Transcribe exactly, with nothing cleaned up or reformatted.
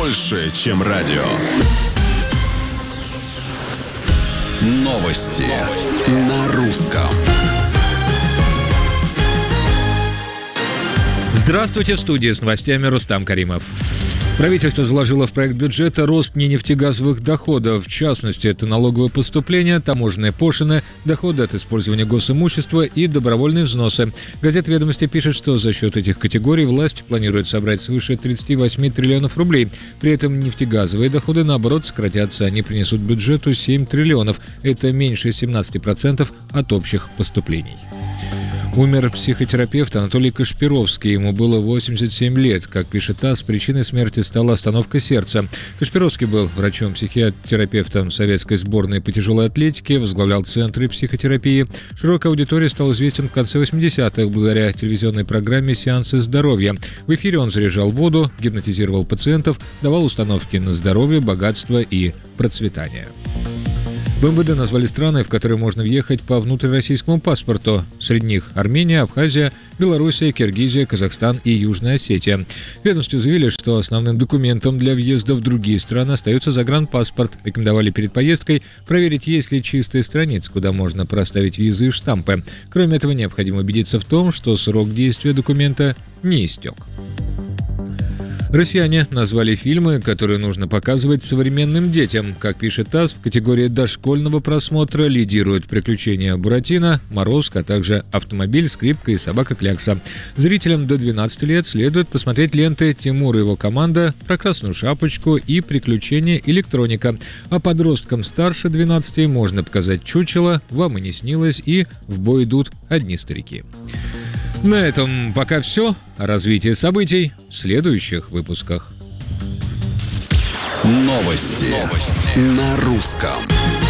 больше, чем радио. Новости на русском. Здравствуйте, в студии с новостями Рустам Каримов. Правительство заложило в проект бюджета рост ненефтегазовых доходов. В частности, это налоговые поступления, таможенные пошлины, доходы от использования госимущества и добровольные взносы. Газета «Ведомости» пишет, что за счет этих категорий власть планирует собрать свыше тридцать восемь триллионов рублей. При этом нефтегазовые доходы, наоборот, сократятся. Они принесут бюджету семь триллионов. Это меньше семнадцать процентов от общих поступлений. Умер психотерапевт Анатолий Кашпировский. Ему было восемьдесят семь лет. Как пишет ТАСС, причиной смерти стала остановка сердца. Кашпировский был врачом-психотерапевтом советской сборной по тяжелой атлетике, возглавлял центры психотерапии. Широкой аудитории стал известен в конце восьмидесятых благодаря телевизионной программе «Сеансы здоровья». В эфире он заряжал воду, гипнотизировал пациентов, давал установки на здоровье, богатство и процветание. В эм вэ дэ назвали страны, в которые можно въехать по внутрироссийскому паспорту. Среди них Армения, Абхазия, Белоруссия, Киргизия, Казахстан и Южная Осетия. В ведомстве заявили, что основным документом для въезда в другие страны остается загранпаспорт. Рекомендовали перед поездкой проверить, есть ли чистая страница, куда можно проставить визы и штампы. Кроме этого, необходимо убедиться в том, что срок действия документа не истек. Россияне назвали фильмы, которые нужно показывать современным детям. Как пишет ТАСС, в категории дошкольного просмотра лидируют «Приключения Буратино», «Морозко», а также «Автомобиль», «Скрипка» и «Собака Клякса». Зрителям до двенадцати лет следует посмотреть ленты «Тимур и его команда», «Про Красную Шапочку» и «Приключения Электроника». А подросткам старше двенадцати можно показать «Чучело», «Вам и не снилось» и «В бой идут одни старики». На этом пока все. О развитии событий в следующих выпусках. Новости, Новости. на русском.